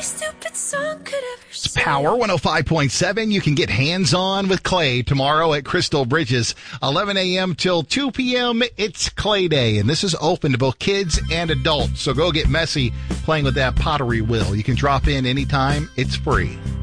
stupid song could ever It's Power 105.7. You can get hands-on with clay tomorrow at Crystal Bridges, 11 a.m. till 2 p.m. It's Clay Day, and this is open to both kids and adults. So go get messy playing with that pottery wheel. You can drop in anytime. It's free.